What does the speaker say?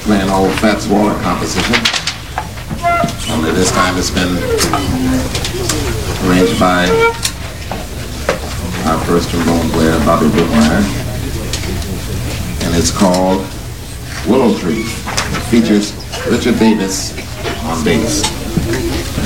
playing an old Fats Waller composition. Only this time it's been arranged by our first trombone player, Bobby Brookmeyer. And it's called Willow Tree. It features Richard Davis on bass.